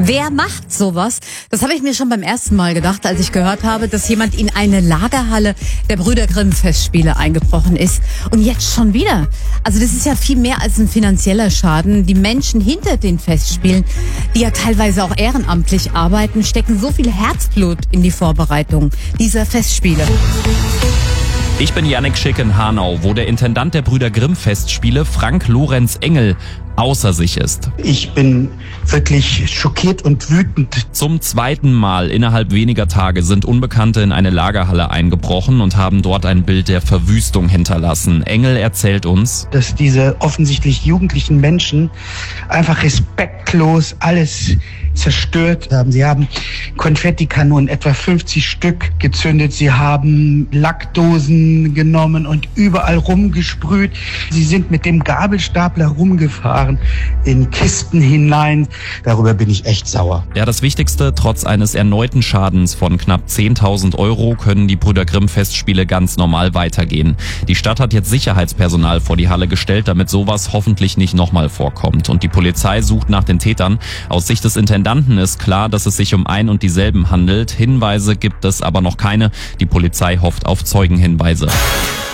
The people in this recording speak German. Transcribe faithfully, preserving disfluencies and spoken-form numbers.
Wer macht sowas? Das habe ich mir schon beim ersten Mal gedacht, als ich gehört habe, dass jemand in eine Lagerhalle der Brüder Grimm Festspiele eingebrochen ist. Und jetzt schon wieder. Also das ist ja viel mehr als ein finanzieller Schaden. Die Menschen hinter den Festspielen, die ja teilweise auch ehrenamtlich arbeiten, stecken so viel Herzblut in die Vorbereitung dieser Festspiele. Ich bin Jannik Schick in Hanau, wo der Intendant der Brüder Grimm Festspiele, Frank Lorenz Engel, außer sich ist. Ich bin wirklich schockiert und wütend. Zum zweiten Mal innerhalb weniger Tage sind Unbekannte in eine Lagerhalle eingebrochen und haben dort ein Bild der Verwüstung hinterlassen. Engel erzählt uns, dass diese offensichtlich jugendlichen Menschen einfach respektlos alles zerstört haben. Sie haben Konfettikanonen, etwa fünfzig Stück, gezündet. Sie haben Lackdosen genommen und überall rumgesprüht. Sie sind mit dem Gabelstapler rumgefahren in Kisten hinein. Darüber bin ich echt sauer. Ja, das Wichtigste, trotz eines erneuten Schadens von knapp zehntausend Euro können die Brüder Grimm Festspiele ganz normal weitergehen. Die Stadt hat jetzt Sicherheitspersonal vor die Halle gestellt, damit sowas hoffentlich nicht nochmal vorkommt. Und die Polizei sucht nach den Tätern. Aus Sicht des Intendanten ist klar, dass es sich um ein und dieselben handelt. Hinweise gibt es aber noch keine. Die Polizei hofft auf Zeugenhinweise.